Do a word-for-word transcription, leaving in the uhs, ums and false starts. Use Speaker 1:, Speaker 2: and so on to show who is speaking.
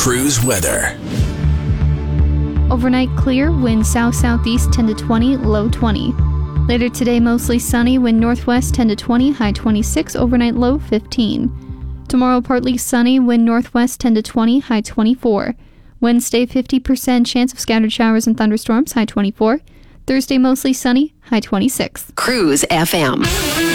Speaker 1: Cruise weather.
Speaker 2: Overnight clear, wind south-southeast ten to twenty, low twenty. Later today, mostly sunny, wind northwest ten to twenty, high twenty-six, overnight low fifteen. Tomorrow, partly sunny, wind northwest ten to twenty, high twenty-four. Wednesday, fifty percent chance of scattered showers and thunderstorms, high twenty-four. Thursday, mostly sunny, high twenty-six.
Speaker 3: Cruise F M.